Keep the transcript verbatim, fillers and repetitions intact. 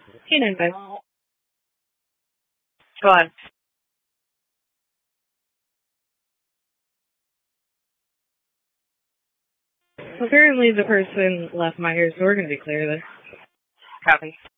Hey, nine five. Go on. Apparently the person left Myers, so we're gonna be clear of this. Copy.